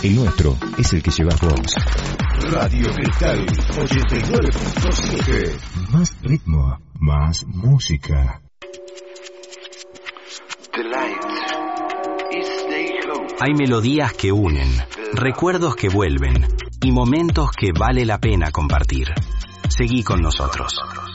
El nuestro es el que llevas vos. Radio Cristal 89.7. Más ritmo, más música. Hay melodías que unen, recuerdos que vuelven y momentos que vale la pena compartir. Seguí con nosotros.